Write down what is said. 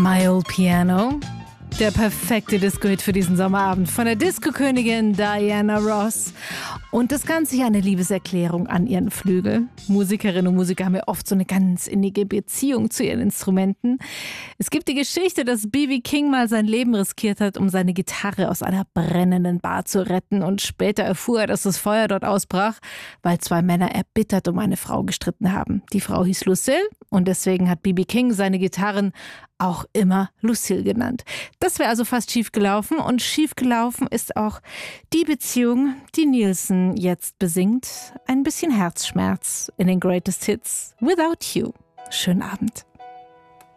My Old Piano. Der perfekte Disco-Hit für diesen Sommerabend von der Disco-Königin Diana Ross. Und das Ganze hier eine Liebeserklärung an ihren Flügel. Musikerinnen und Musiker haben ja oft so eine ganz innige Beziehung zu ihren Instrumenten. Es gibt die Geschichte, dass B.B. King mal sein Leben riskiert hat, um seine Gitarre aus einer brennenden Bar zu retten. Und später erfuhr er, dass das Feuer dort ausbrach, weil zwei Männer erbittert um eine Frau gestritten haben. Die Frau hieß Lucille und deswegen hat B.B. King seine Gitarren auch immer Lucille genannt. Das wäre also fast schief gelaufen und schief gelaufen ist auch die Beziehung, die Nielsen jetzt besingt. Ein bisschen Herzschmerz in den Greatest Hits Without You. Schönen Abend.